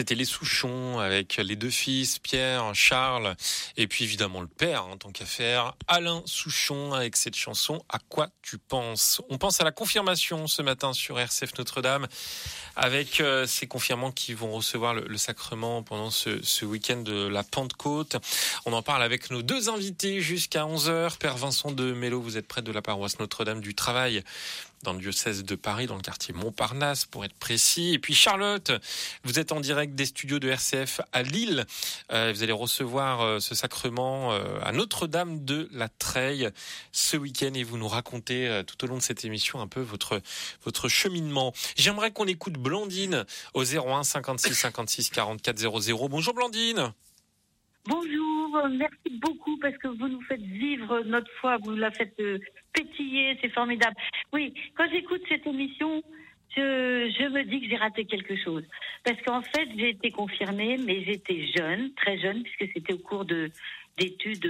C'était les Souchons avec les deux fils, Pierre, Charles, et puis évidemment le père, tant qu'à faire, Alain Souchon avec cette chanson « À quoi tu penses ?» On pense à la confirmation ce matin sur RCF Notre-Dame avec ces confirmants qui vont recevoir le sacrement pendant ce week-end de la Pentecôte. On en parle avec nos deux invités jusqu'à 11h. Père Vincent de Mello, vous êtes prêtre de la paroisse Notre-Dame du Travail dans le diocèse de Paris, dans le quartier Montparnasse, pour être précis. Et puis Charlotte, vous êtes en direct des studios de RCF à Lille. Vous allez recevoir ce sacrement à Notre-Dame de la Treille ce week-end et vous nous racontez tout au long de cette émission un peu votre cheminement. J'aimerais qu'on écoute Blandine au 01 56 56 44 00. Bonjour Blandine. Bonjour, merci beaucoup parce que vous nous faites vivre notre foi, vous la faites pétiller, c'est formidable. Oui, quand j'écoute cette émission, je me dis que j'ai raté quelque chose. Parce qu'en fait, j'ai été confirmée, mais j'étais jeune, très jeune, puisque c'était au cours d'études,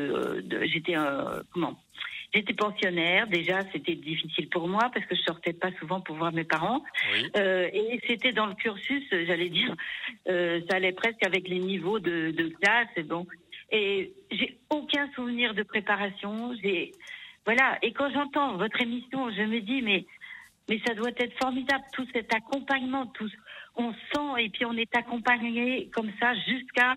J'étais pensionnaire, déjà c'était difficile pour moi parce que je sortais pas souvent pour voir mes parents. Oui. Et c'était dans le cursus, j'allais dire, ça allait presque avec les niveaux de classe. Et j'ai aucun souvenir de préparation. Voilà. Et quand j'entends votre émission, je me dis mais ça doit être formidable, tout cet accompagnement, on sent et puis on est accompagné comme ça jusqu'à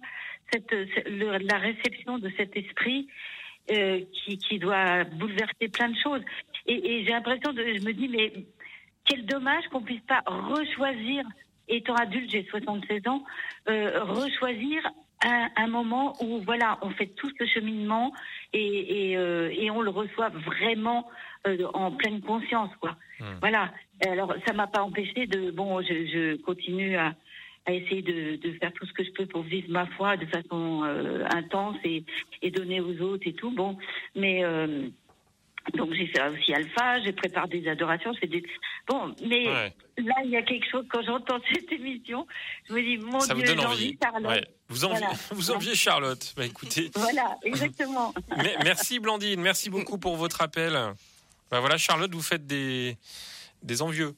la réception de cet esprit. Qui doit bouleverser plein de choses. Et j'ai l'impression je me dis, mais quel dommage qu'on puisse pas rechoisir, étant adulte, j'ai 76 ans, rechoisir un moment où, voilà, on fait tout ce cheminement et on le reçoit vraiment en pleine conscience, quoi. Voilà. Alors, ça m'a pas empêché je continue à essayer de faire tout ce que je peux pour vivre ma foi de façon intense et donner aux autres et tout. Bon, mais donc j'ai fait aussi Alpha, j'ai préparé des adorations, mais ouais. Là il y a quelque chose quand j'entends cette émission, je me dis mon ça Dieu, vous donne j'envie Charlotte. Ouais. Vous enviez Charlotte. Bah écoutez. Voilà, exactement. Merci Blandine, merci beaucoup pour votre appel. Bah voilà, Charlotte, vous faites des envieux.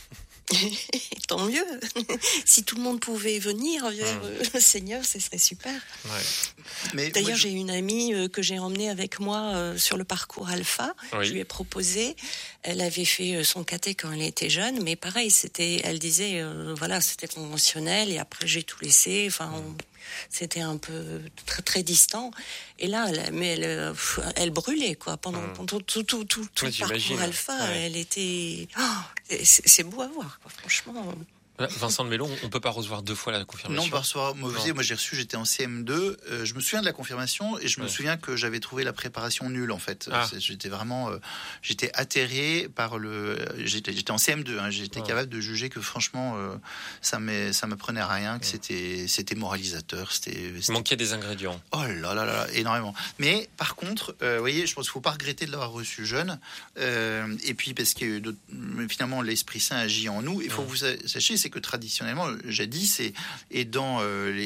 Tant mieux. Si tout le monde pouvait venir vers le Seigneur, ce serait super. Ouais. D'ailleurs, j'ai une amie que j'ai emmenée avec moi sur le parcours Alpha. Oui. Je lui ai proposé. Elle avait fait son caté quand elle était jeune, mais pareil, elle disait, c'était conventionnel et après j'ai tout laissé. C'était un peu très très distant. Et là, elle brûlait quoi pendant tout le parcours Alpha. Ouais. Elle était, c'est beau à voir quoi, franchement. Vincent de Mello, on peut pas recevoir deux fois la confirmation. Non, pas recevoir. Moi, j'ai reçu, j'étais en CM2. Je me souviens de la confirmation et je me souviens que j'avais trouvé la préparation nulle en fait. J'étais vraiment, j'étais atterré par j'étais en CM2. J'étais capable de juger que franchement, ça me prenait à rien, que c'était moralisateur. Il manquait des ingrédients. Oh là là là, énormément. Mais par contre, vous voyez, je pense qu'il faut pas regretter de l'avoir reçu jeune. Et puis parce que finalement l'Esprit Saint agit en nous. Il faut que vous sachiez, c'est que traditionnellement, jadis, et dans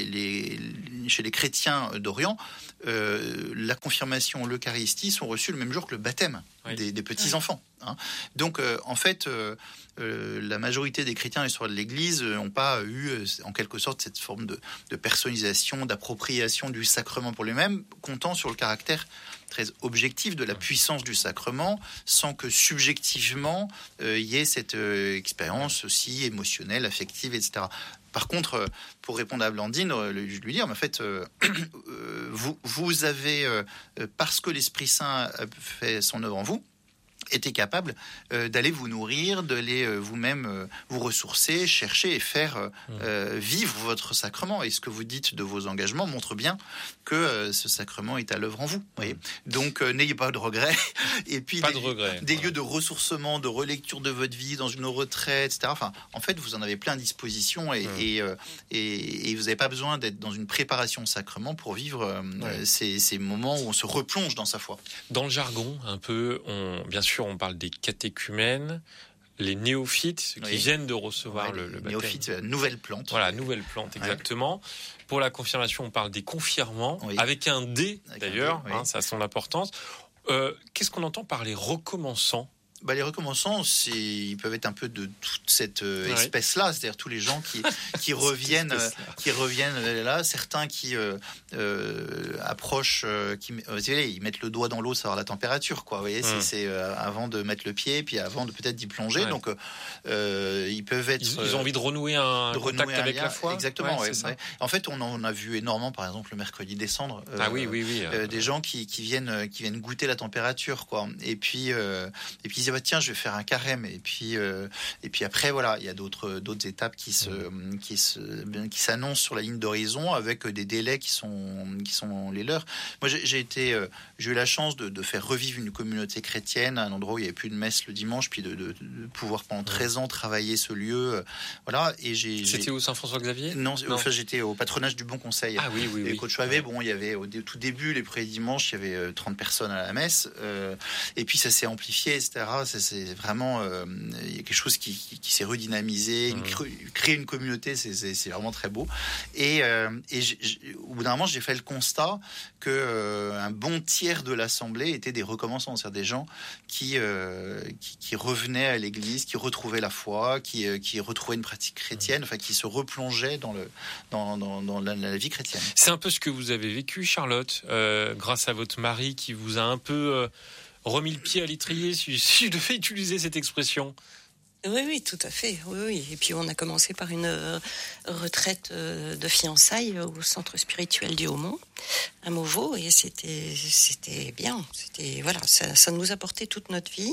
chez les chrétiens d'Orient, la confirmation, l'Eucharistie sont reçues le même jour que le baptême des petits-enfants. Donc, en fait, la majorité des chrétiens et sur l'Église n'ont pas eu, en quelque sorte, cette forme de personnalisation, d'appropriation du sacrement pour lui-même, comptant sur le caractère très objectif de la puissance du sacrement, sans que subjectivement il y ait cette expérience aussi émotionnelle, affective, etc. Par contre, pour répondre à Blandine, je lui dire, mais en fait, vous avez, parce que l'Esprit Saint a fait son œuvre en vous, été capable d'aller vous nourrir, d'aller vous-même vous ressourcer, chercher et faire vivre votre sacrement. Et ce que vous dites de vos engagements montre bien que ce sacrement est à l'œuvre en vous. Voyez. Donc n'ayez pas de regrets. Et puis des lieux de ressourcement, de relecture de votre vie, dans une retraite, etc. Enfin, en fait, vous en avez plein à disposition et vous n'avez pas besoin d'être dans une préparation au sacrement pour vivre ces moments où on se replonge dans sa foi. Dans le jargon, un peu, bien sûr, on parle des catéchumènes, les néophytes, ceux qui viennent de recevoir le baptême. Néophytes, nouvelle plante. Voilà, nouvelle plante, exactement. Pour la confirmation, on parle des confirmants, avec un D d'ailleurs, ça a son importance. Qu'est-ce qu'on entend par les recommençants ? Les recommençants, ils peuvent être un peu de toute cette espèce-là, c'est-à-dire tous les gens qui reviennent là, certains qui approchent, ils mettent le doigt dans l'eau, savoir la température, quoi. Vous voyez, c'est avant de mettre le pied, puis avant de peut-être d'y plonger. Donc, ils peuvent être. Ils ont envie de renouer un contact avec la foi. Exactement. En fait, on en a vu énormément, par exemple, le mercredi descendre. Des gens qui viennent goûter la température, quoi. Et puis ils disent tiens, je vais faire un carême. Et puis après, voilà, il y a d'autres étapes qui s'annoncent sur la ligne d'horizon avec des délais qui sont les leurs. Moi, j'ai eu la chance de faire revivre une communauté chrétienne à un endroit où il n'y avait plus de messe le dimanche, puis de pouvoir pendant 13 ans travailler ce lieu. Voilà. Et C'était où, Saint-François-Xavier? Non. Enfin, j'étais au patronage du Bon Conseil. Ah oui. Et Côte Chouavet, il y avait au tout début, les premiers dimanches, il y avait 30 personnes à la messe. Et puis ça s'est amplifié, etc. C'est vraiment il y a quelque chose qui s'est redynamisé, créer une communauté, c'est vraiment très beau. Et au bout d'un moment, j'ai fait le constat que un bon tiers de l'assemblée étaient des recommençants, c'est-à-dire des gens qui revenaient à l'église, qui retrouvaient la foi, qui retrouvaient une pratique chrétienne, enfin qui se replongeaient dans la vie chrétienne. C'est un peu ce que vous avez vécu, Charlotte, grâce à votre mari qui vous a un peu remis le pied à l'étrier, si je devais utiliser cette expression. Oui, tout à fait. Oui. Et puis on a commencé par une retraite de fiançailles au centre spirituel du Haut-Mont, à Mauveau, et c'était bien. Ça nous a porté toute notre vie.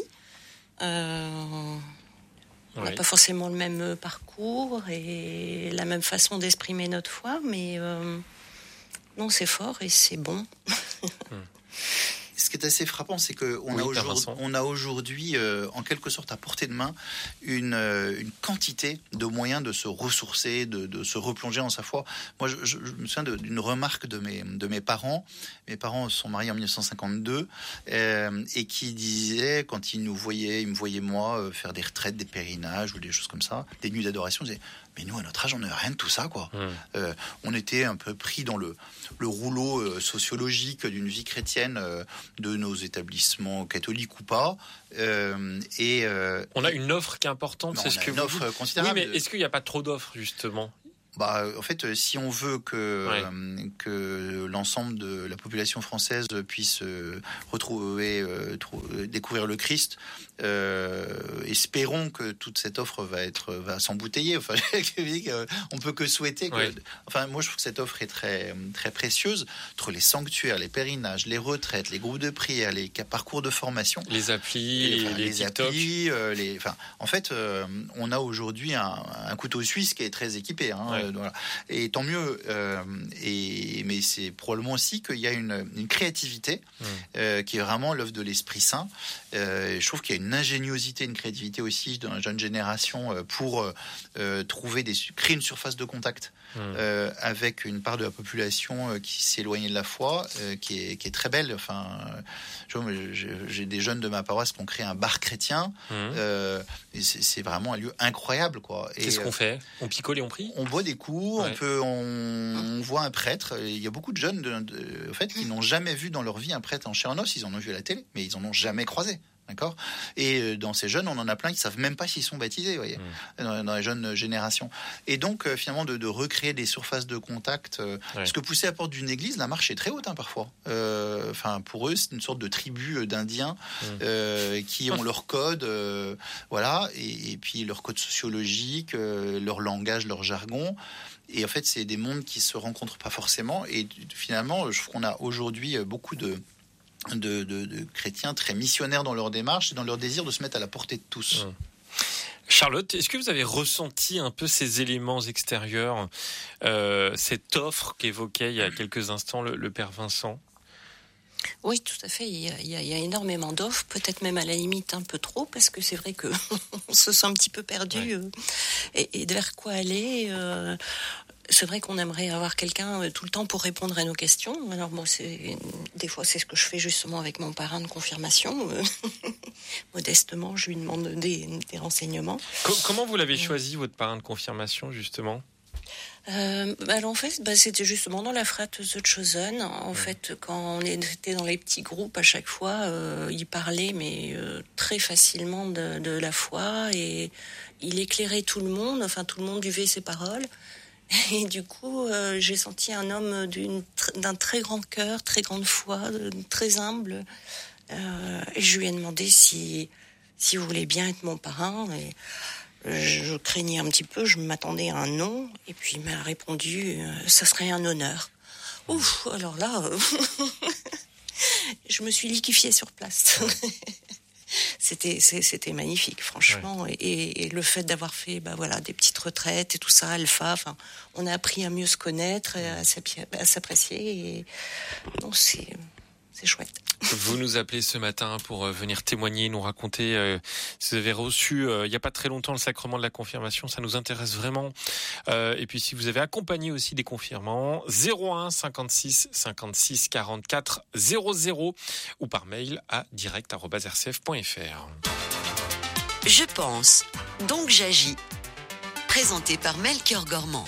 On n'a pas forcément le même parcours et la même façon d'exprimer notre foi, mais non, c'est fort et c'est bon. Ce qui est assez frappant, c'est qu'on a aujourd'hui, en quelque sorte, à portée de main, une quantité de moyens de se ressourcer, de se replonger dans sa foi. Moi, je me souviens d'une remarque de mes parents. Mes parents sont mariés en 1952 et qui disaient, quand ils me voyaient moi faire des retraites, des pèlerinages ou des choses comme ça, des nuits d'adoration, ils disaient mais nous, à notre âge, on n'avait rien de tout ça, quoi. On était un peu pris dans le rouleau sociologique d'une vie chrétienne de nos établissements catholiques ou pas. On a une offre qui est importante, c'est ce que vous dites. Une offre considérable. Oui, mais est-ce qu'il n'y a pas trop d'offres, justement ? En fait, si on veut que l'ensemble de la population française puisse retrouver, découvrir le Christ, espérons que toute cette offre va s'embouteiller. Enfin, on peut que souhaiter. Moi, je trouve que cette offre est très, très précieuse entre les sanctuaires, les pèlerinages, les retraites, les groupes de prière, les parcours de formation, les applis, les TikTok. En fait, on a aujourd'hui un couteau suisse qui est très équipé. Voilà. Et tant mieux. Mais c'est probablement aussi qu'il y a une créativité qui est vraiment l'œuvre de l'Esprit Saint. Je trouve qu'il y a une ingéniosité, une créativité aussi dans la jeune génération pour créer une surface de contact avec une part de la population qui s'est éloignée de la foi, qui est très belle. Enfin, j'ai des jeunes de ma paroisse qui ont créé un bar chrétien. Et c'est vraiment un lieu incroyable, quoi. Qu'est-ce qu'on fait ? On picole et on prie ? On boit des coups, on voit un prêtre. Il y a beaucoup de jeunes en fait, qui n'ont jamais vu dans leur vie un prêtre en chair et en os. Ils en ont vu à la télé, mais ils en ont jamais croisé. D'accord. Et dans ces jeunes, on en a plein qui savent même pas s'ils sont baptisés, vous voyez, dans les jeunes générations. Et donc, finalement, de recréer des surfaces de contact. Parce que pousser à la porte d'une église, la marche est très haute, parfois. Pour eux, c'est une sorte de tribu d'Indiens qui ont leur code, voilà, et puis leur code sociologique, leur langage, leur jargon. Et en fait, c'est des mondes qui se rencontrent pas forcément. Et finalement, je trouve qu'on a aujourd'hui beaucoup de chrétiens très missionnaires dans leur démarche et dans leur désir de se mettre à la portée de tous. Charlotte, est-ce que vous avez ressenti un peu ces éléments extérieurs, cette offre qu'évoquait il y a quelques instants le Père Vincent ? Oui, tout à fait. Il y a énormément d'offres, peut-être même à la limite un peu trop, parce que c'est vrai que on se sent un petit peu perdu et vers quoi aller. C'est vrai qu'on aimerait avoir quelqu'un tout le temps pour répondre à nos questions. Alors moi, des fois, c'est ce que je fais justement avec mon parrain de confirmation. Modestement, je lui demande des renseignements. Comment vous l'avez choisi, votre parrain de confirmation, justement ? Alors en fait, c'était justement dans la frate The Chosen. En fait, quand on était dans les petits groupes, à chaque fois, il parlait mais très facilement de la foi et il éclairait tout le monde. Enfin, tout le monde buvait ses paroles. Et du coup, j'ai senti un homme d'un très grand cœur, très grande foi, très humble. Et je lui ai demandé si vous voulez bien être mon parrain. Et je craignais un petit peu, je m'attendais à un non. Et puis il m'a répondu, ça serait un honneur. Ouf, alors là, je me suis liquéfiée sur place. C'était magnifique, franchement. Ouais. Et le fait d'avoir fait des petites retraites et tout ça, Alpha, on a appris à mieux se connaître, à s'apprécier. Et non, c'est chouette. Vous nous appelez ce matin pour venir témoigner, nous raconter si vous avez reçu il n'y a pas très longtemps le sacrement de la confirmation, ça nous intéresse vraiment. Et puis si vous avez accompagné aussi des confirmants, 01 56 56 44 00 ou par mail à direct@rcf.fr. Je pense, donc j'agis. Présenté par Melchior Gormand.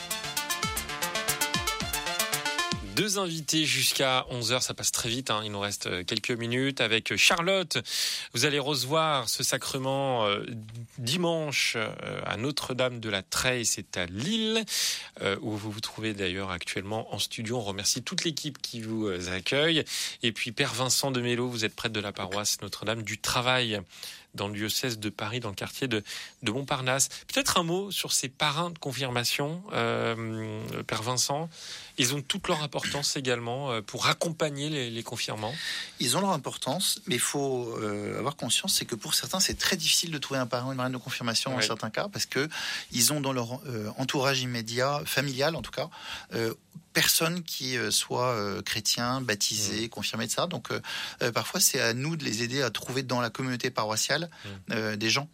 2 invités jusqu'à 11h, ça passe très vite, il nous reste quelques minutes. Avec Charlotte, vous allez recevoir ce sacrement dimanche à Notre-Dame de la Treille, c'est à Lille, où vous vous trouvez d'ailleurs actuellement en studio. On remercie toute l'équipe qui vous accueille. Et puis Père Vincent de Mello, vous êtes prêtre de la paroisse Notre-Dame du Travail, dans le diocèse de Paris, dans le quartier de Montparnasse. Peut-être un mot sur ces parrains de confirmation, Père Vincent. Ils ont toute leur importance également pour accompagner les confirmants. Ils ont leur importance, mais il faut avoir conscience, c'est que pour certains, c'est très difficile de trouver un parrain ou une marraine de confirmation dans certains cas, parce que ils ont dans leur entourage immédiat, familial en tout cas, personne qui soit chrétien, baptisé, confirmé de ça. Donc parfois, c'est à nous de les aider à trouver dans la communauté paroissiale des gens.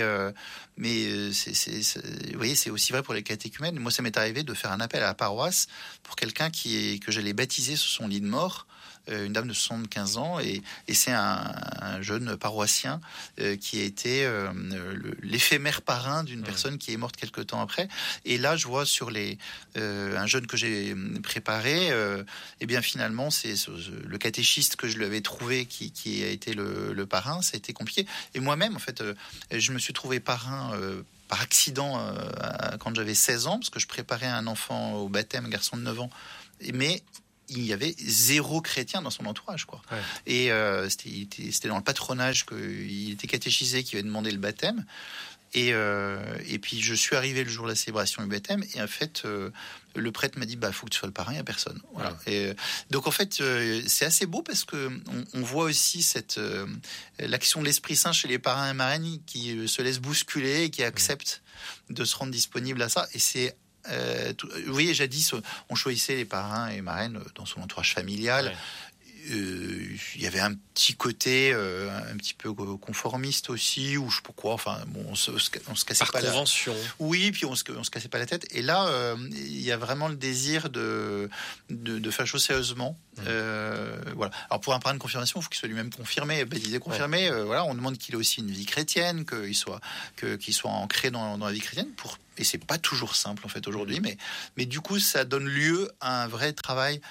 Mais vous voyez, c'est aussi vrai pour les catéchumènes. Moi, ça m'est arrivé de faire un appel à la paroisse pour quelqu'un que j'allais baptiser sur son lit de mort, une dame de 75 ans, et c'est un jeune paroissien qui a été l'éphémère parrain d'une personne qui est morte quelque temps après. Et là, je vois sur un jeune que j'ai préparé, et bien finalement, c'est le catéchiste que je lui avais trouvé qui a été le parrain. Ça a été compliqué. Et moi-même, en fait, je me suis trouvé parrain par accident quand j'avais 16 ans, parce que je préparais un enfant au baptême, un garçon de 9 ans. Mais il y avait 0 chrétien dans son entourage, quoi. Ouais. Et c'était dans le patronage qu'il était catéchisé, qu'il avait demandé le baptême. Et puis je suis arrivé le jour de la célébration du baptême, et en fait le prêtre m'a dit faut que tu sois le parrain, il n'y a personne. Voilà. Ouais. Et donc en fait c'est assez beau, parce que on voit aussi l'action de l'Esprit Saint chez les parrains et marraines qui se laissent bousculer et qui acceptent de se rendre disponibles à ça. Et c'est vous voyez, jadis on choisissait les parrains et marraines dans son entourage familial. Ouais. Il y avait un petit côté un petit peu conformiste aussi, ou je sais pas quoi. Enfin bon, on se cassait par pas convention. Oui, puis on se cassait pas la tête. Et là, il y a vraiment le désir de faire chose sérieusement. Voilà. Alors pour un parrain de confirmation, il faut qu'il soit lui-même confirmé, baptisé, confirmé. Voilà, on demande qu'il ait aussi une vie chrétienne, qu'il soit ancré dans la vie chrétienne. Et c'est pas toujours simple en fait aujourd'hui, mais du coup ça donne lieu à un vrai travail.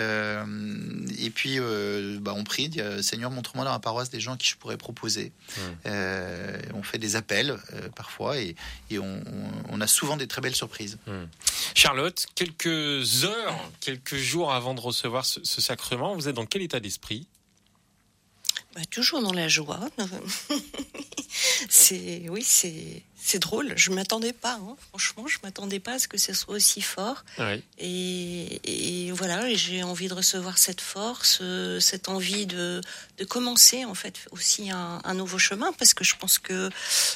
Et puis on prie, dit, Seigneur, montre-moi dans la paroisse des gens à qui je pourrais proposer. On fait des appels parfois, et on a souvent des très belles surprises. Charlotte, quelques jours avant de recevoir ce sacrement, vous êtes dans quel état d'esprit ? Toujours dans la joie. C'est drôle. Je m'attendais pas. Franchement, je m'attendais pas à ce que ce soit aussi fort. Oui. Et voilà. J'ai envie de recevoir cette force, cette envie de commencer en fait aussi un nouveau chemin, parce que je pense que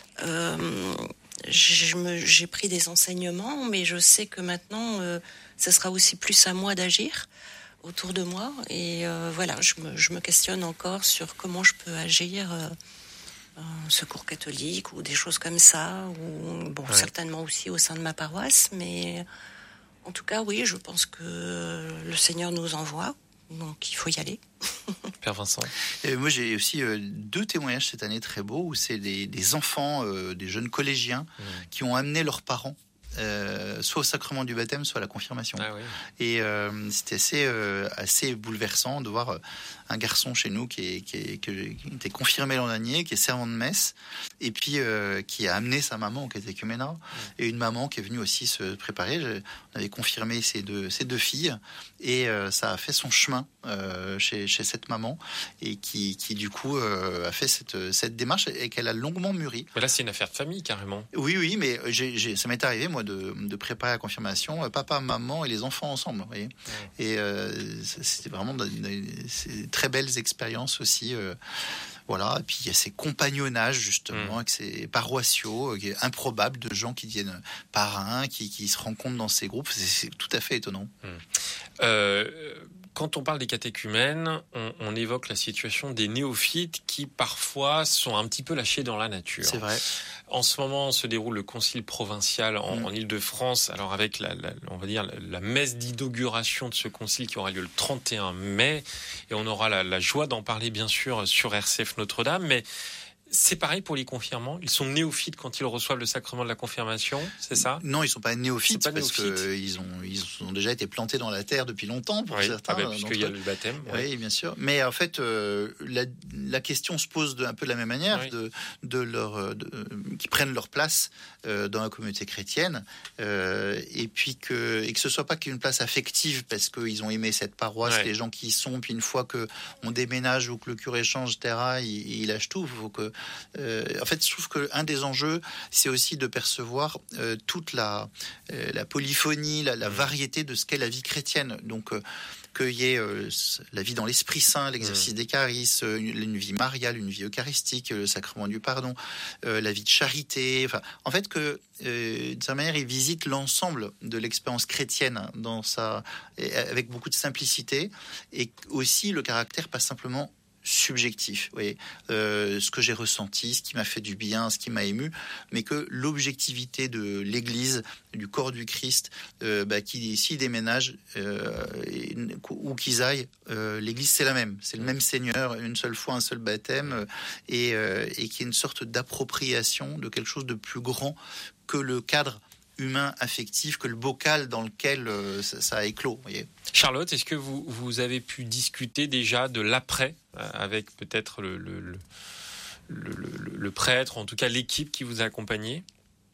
j'ai pris des enseignements, mais je sais que maintenant, ça sera aussi plus à moi d'agir autour de moi, et voilà, je me questionne encore sur comment je peux agir, secours catholique ou des choses comme ça, ou certainement aussi au sein de ma paroisse, mais en tout cas oui, je pense que le Seigneur nous envoie, donc il faut y aller. Père Vincent. Moi j'ai aussi 2 témoignages cette année très beaux, où c'est des enfants, des jeunes collégiens qui ont amené leurs parents soit au sacrement du baptême, soit à la confirmation. Ah, oui. Et c'était assez bouleversant de voir un garçon chez nous qui était confirmé l'an dernier, qui est servant de messe, et puis qui a amené sa maman au catéchuménat, et une maman qui est venue aussi se préparer. On avait confirmé ces deux filles, et ça a fait son chemin chez cette maman, et qui du coup a fait cette démarche, et qu'elle a longuement mûri. Mais là, c'est une affaire de famille, carrément. Oui, mais ça m'est arrivé, moi, de préparer la confirmation, papa, maman et les enfants ensemble, vous voyez. Et c'était vraiment c'est très belles expériences aussi. Voilà, et puis il y a ces compagnonnages justement avec ces paroissiaux improbables de gens qui deviennent parrains, qui se rencontrent dans ces groupes. C'est tout à fait étonnant. Quand on parle des catéchumènes, on évoque la situation des néophytes qui parfois sont un petit peu lâchés dans la nature. C'est vrai. En ce moment se déroule le concile provincial en Île-de-France, alors avec on va dire la messe d'inauguration de ce concile qui aura lieu le 31 mai, et on aura la joie d'en parler bien sûr sur RCF Notre-Dame, mais c'est pareil pour les confirmants. Ils sont néophytes quand ils reçoivent le sacrement de la confirmation, c'est ça ? Non, ils sont pas néophytes parce qu'ils ont déjà été plantés dans la terre depuis longtemps pour certains. Puisqu'il y a le baptême. Oui, bien sûr. Mais en fait, la question se pose un peu de la même manière, qu'ils prennent leur place dans la communauté chrétienne, et puis que ce soit pas qu'une place affective parce qu'ils ont aimé cette paroisse, les gens qui y sont, puis une fois que on déménage ou que le curé change, etc., il lâche tout. Faut que en fait, je trouve qu'un des enjeux, c'est aussi de percevoir toute la polyphonie, la variété de ce qu'est la vie chrétienne. Donc, qu'il y ait la vie dans l'Esprit Saint, l'exercice des charismes, une vie mariale, une vie eucharistique, le sacrement du pardon, la vie de charité. Enfin, en fait, que d'une certaine manière, il visite l'ensemble de l'expérience chrétienne avec beaucoup de simplicité, et aussi le caractère pas simplement subjectif, oui. Ce que j'ai ressenti, ce qui m'a fait du bien, ce qui m'a ému, mais que l'objectivité de l'Église, du corps du Christ, qui s'y déménage où qu'ils aillent, l'Église c'est la même, c'est le même Seigneur, une seule fois, un seul baptême, et qui est une sorte d'appropriation de quelque chose de plus grand que le cadre humain, affectif, que le bocal dans lequel ça a éclos. Voyez. Charlotte, est-ce que vous avez pu discuter déjà de l'après avec peut-être le prêtre, en tout cas l'équipe qui vous a accompagné ?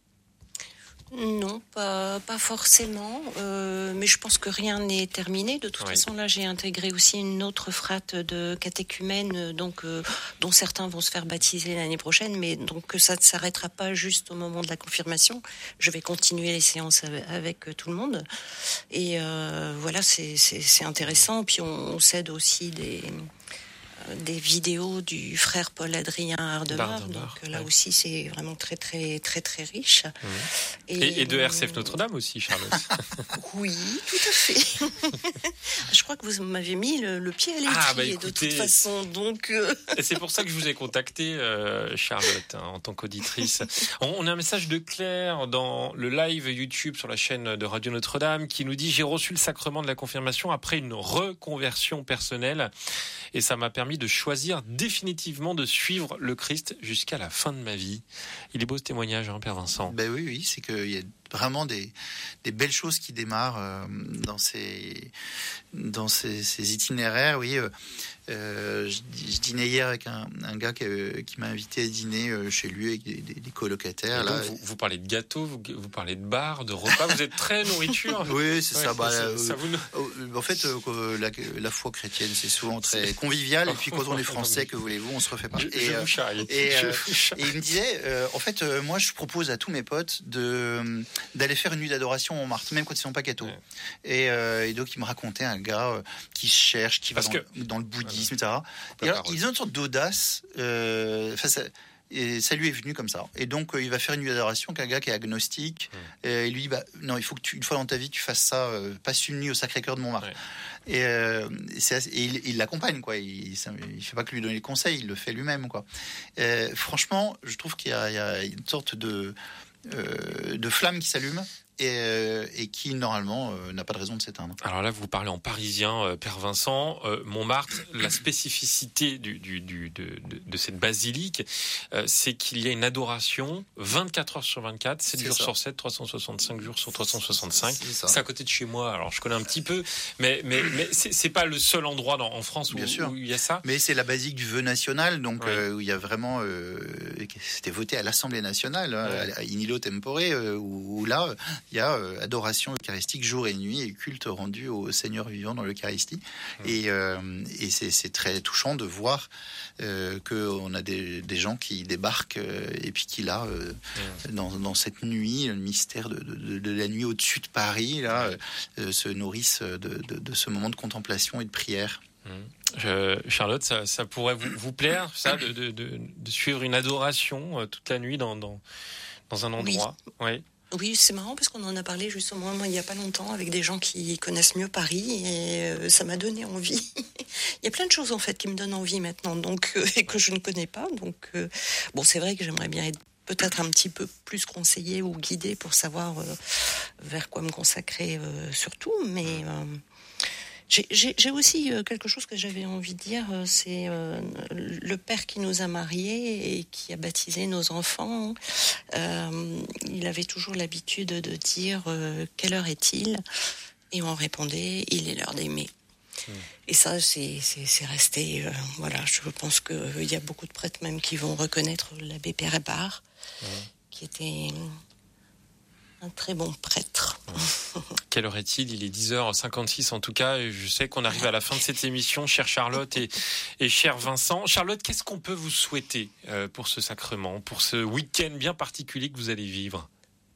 Non, pas forcément, mais je pense que rien n'est terminé. De toute façon, là, j'ai intégré aussi une autre frate de catéchumènes, donc dont certains vont se faire baptiser l'année prochaine, mais donc ça ne s'arrêtera pas juste au moment de la confirmation. Je vais continuer les séances avec tout le monde, et voilà, c'est intéressant. Puis on cède aussi des vidéos du frère Paul-Adrien Ardemar, donc là aussi c'est vraiment très très très très riche. Et de RCF Notre-Dame aussi, Charlotte. Oui, tout à fait. Je crois que vous m'avez mis le pied à l'étrier de toute façon, donc. Et c'est pour ça que je vous ai contacté, Charlotte, en tant qu'auditrice. On a un message de Claire dans le live YouTube sur la chaîne de Radio Notre-Dame qui nous dit: j'ai reçu le sacrement de la confirmation après une reconversion personnelle, et ça m'a permis de choisir définitivement de suivre le Christ jusqu'à la fin de ma vie. Il est beau ce témoignage, Père Vincent. Ben oui, c'est qu'il y a vraiment des belles choses qui démarrent dans ces itinéraires. Oui, je dînais hier avec un gars qui m'a invité à dîner chez lui avec des colocataires. Là, vous parlez de gâteaux, vous parlez de bars, de repas, vous êtes très nourriture. Oui, c'est ça. En fait, la foi chrétienne, c'est souvent très convivial. Et puis quand on est français, que voulez-vous, on se refait pas. Je vous charrie. Et il me disait, en fait, moi, je propose à tous mes potes d'aller faire une nuit d'adoration en Montmartre, même quand ils sont pas cathos. Et donc, il me racontait un gars qui cherche, qui va dans le bouddhisme, etc. Et alors, ils ont une sorte d'audace. Et ça lui est venu comme ça. Et donc, il va faire une nuit d'adoration avec un gars qui est agnostique. Et il lui dit, non, il faut que une fois dans ta vie, tu fasses ça. Passe une nuit au Sacré-Cœur de Montmartre. Et il l'accompagne, quoi. Il fait pas que lui donner les conseils, il le fait lui-même, quoi. Franchement, je trouve qu'il y a une sorte de flamme qui s'allume et qui normalement n'a pas de raison de s'éteindre. Alors là, vous parlez en parisien, Père Vincent. Montmartre, la spécificité de cette basilique, c'est qu'il y a une adoration 24 heures sur 24, 7 jours sur 7, 365 jours sur 365. C'est à côté de chez moi, alors je connais un petit peu, mais c'est pas le seul endroit en France où il y a ça. Mais c'est la basilique du vœu national, donc où il y a vraiment, c'était voté à l'Assemblée nationale, à In Illo Tempore, où là, il y a adoration eucharistique jour et nuit et culte rendu au Seigneur vivant dans l'Eucharistie. Et c'est très touchant de voir qu'on a des gens qui débarquent et puis qui là, dans cette nuit, le mystère de la nuit au-dessus de Paris, là, se nourrissent de ce moment de contemplation et de prière. Charlotte, ça pourrait vous plaire, ça, de suivre une adoration toute la nuit dans un endroit? Oui, c'est marrant parce qu'on en a parlé justement il n'y a pas longtemps avec des gens qui connaissent mieux Paris et ça m'a donné envie. Il y a plein de choses en fait qui me donnent envie maintenant, donc et que je ne connais pas. Donc bon, c'est vrai que j'aimerais bien être peut-être un petit peu plus conseillée ou guidée pour savoir vers quoi me consacrer surtout, mais j'ai aussi quelque chose que j'avais envie de dire, c'est le père qui nous a mariés et qui a baptisé nos enfants. Il avait toujours l'habitude de dire quelle heure est-il ? Et on répondait il est l'heure d'aimer. Et ça, c'est resté. Voilà, je pense qu'il y a beaucoup de prêtres même qui vont reconnaître l'abbé Pérébart, qui était un très bon prêtre. Quelle heure est-il ? Il est 10h56 en tout cas. Et je sais qu'on arrive à la fin de cette émission, chère Charlotte et cher Vincent. Charlotte, qu'est-ce qu'on peut vous souhaiter pour ce sacrement, pour ce week-end bien particulier que vous allez vivre ?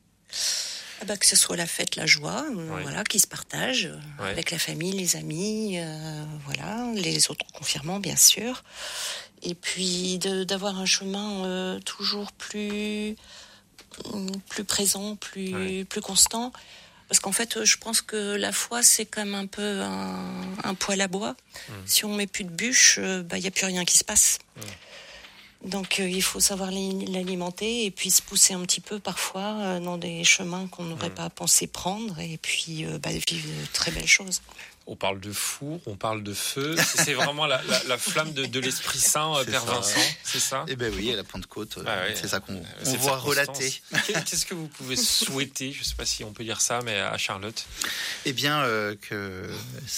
Que ce soit la fête, la joie, voilà, qui se partage avec la famille, les amis, voilà, les autres confirmants bien sûr. Et puis d'avoir un chemin toujours plus présent, plus constant. Parce qu'en fait, je pense que la foi, c'est comme un peu un poêle à bois. Si on met plus de bûches, il n'y a plus rien qui se passe. Donc, il faut savoir l'alimenter et puis se pousser un petit peu parfois dans des chemins qu'on n'aurait pas pensé prendre et puis vivre de très belles choses. On parle de four, on parle de feu. C'est vraiment la flamme de l'Esprit Saint, Père Vincent, c'est ça ? Eh bien oui, à la Pentecôte, c'est ça qu'on voit relater. Qu'est-ce que vous pouvez souhaiter, je ne sais pas si on peut dire ça, mais à Charlotte ? Eh bien, qu'elle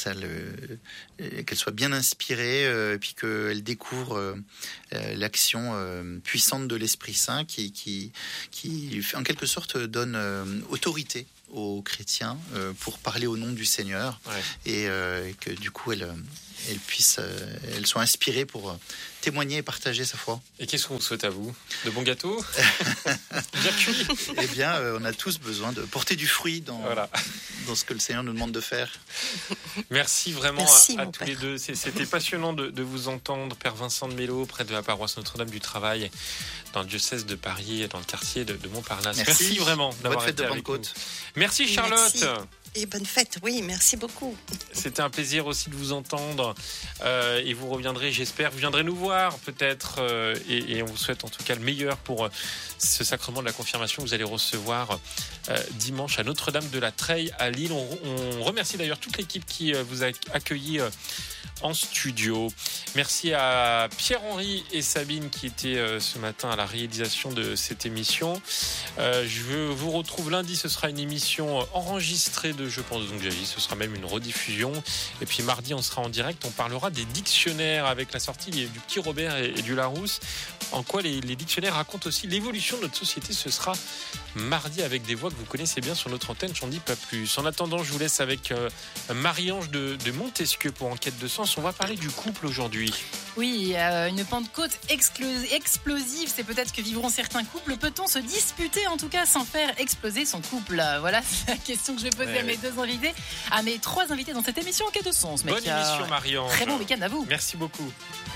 soit bien inspirée, et puis qu'elle découvre l'action puissante de l'Esprit Saint qui, en quelque sorte, donne autorité aux chrétiens pour parler au nom du Seigneur et que du coup elle soit inspirée pour témoigner et partager sa foi. Et qu'est-ce qu'on vous souhaite à vous ? De bons gâteaux ? Bien cuits ? Eh bien, on a tous besoin de porter du fruit dans ce que le Seigneur nous demande de faire. Merci vraiment à tous les deux. C'était passionnant de vous entendre, Père Vincent de Mello, près de la paroisse Notre-Dame du Travail, dans le diocèse de Paris, dans le quartier de Montparnasse. Merci vraiment d'avoir été avec nous. Merci Charlotte. Merci. Et bonne fête, oui, merci beaucoup. C'était un plaisir aussi de vous entendre et vous reviendrez, j'espère, vous viendrez nous voir peut-être et on vous souhaite en tout cas le meilleur pour ce sacrement de la confirmation que vous allez recevoir dimanche à Notre-Dame de la Treille à Lille. On remercie d'ailleurs toute l'équipe qui vous a accueilli en studio. Merci à Pierre-Henri et Sabine qui étaient ce matin à la réalisation de cette émission. Je vous retrouve lundi, ce sera une émission enregistrée de Je pense donc Jagie, ce sera même une rediffusion. Et puis mardi, on sera en direct, on parlera des dictionnaires avec la sortie du Petit Robert et du Larousse. En quoi les dictionnaires racontent aussi l'évolution de notre société. Ce sera mardi avec des voix que vous connaissez bien sur notre antenne, j'en dis pas plus. En attendant, je vous laisse avec Marie-Ange de Montesquieu pour Enquête de Sens. On va parler du couple aujourd'hui. Oui, une Pentecôte explosive, c'est peut-être que vivront certains couples. Peut-on se disputer en tout cas sans faire exploser son couple ? Voilà, c'est la question que je vais poser à mes deux invités, à mes trois invités dans cette émission Enquête de Sens. Bonne émission Marie-Ange. Très bon week-end à vous. Merci beaucoup.